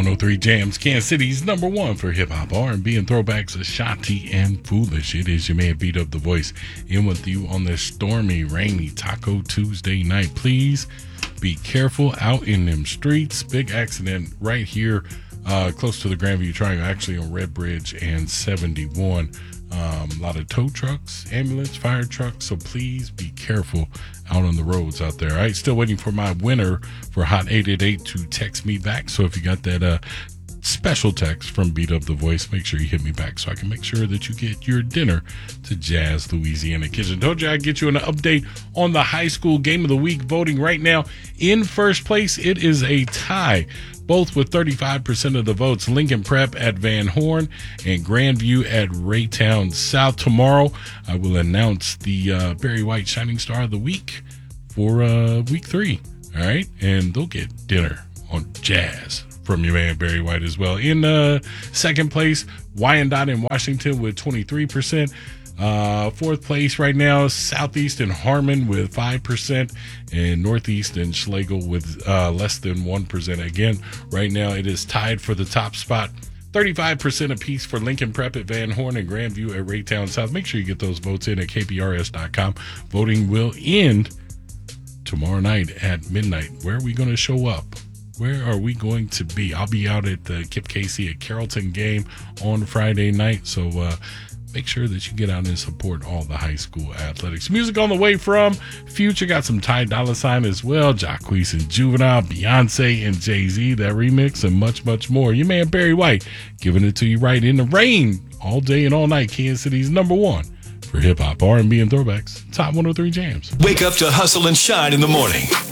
103 Jams, Kansas City's number one for hip-hop, R&B, and throwbacks, Ashanti and Foolish. It is your man, Beat Up the Voice, in with you on this stormy, rainy Taco Tuesday night. Please be careful out in them streets. Big accident right here close to the Grandview Triangle, actually on Red Bridge and 71. A lot of tow trucks, ambulance, fire trucks, so please be careful out on the roads out there. All right, still waiting for my winner for Hot 888 to text me back. So if you got that special text from Beat Up the Voice, make sure you hit me back so I can make sure that you get your dinner to Jazz Louisiana Kitchen. Told you I'd get you an update on the high school game of the week voting. Right now, in first place, it is a tie, both with 35% of the votes. Lincoln Prep at Van Horn and Grandview at Raytown South. Tomorrow, I will announce the Barry White Shining Star of the Week for week 3. All right, and they'll get dinner on Jazz from your man Barry White as well. In second place, Wyandotte in Washington with 23%. Fourth place right now, Southeast and Harmon with 5%, and Northeast and Schlegel with less than 1%. Again, right now it is tied for the top spot. 35% apiece for Lincoln Prep at Van Horn and Grandview at Raytown South. Make sure you get those votes in at kprs.com. Voting will end tomorrow night at midnight. Where are we going to show up? Where are we going to be? I'll be out at the Kip Casey at Carrollton game on Friday night. So make sure that you get out and support all the high school athletics. Music on the way from Future. Got some Ty Dolla $ign as well. Jacquees and Juvenile, Beyonce and Jay-Z, that remix, and much, much more. Your man Barry White giving it to you right in the rain all day and all night. Kansas City's number one for hip-hop, R&B, and throwbacks. Top 103 Jams. Wake up to Hustle and Shine in the morning.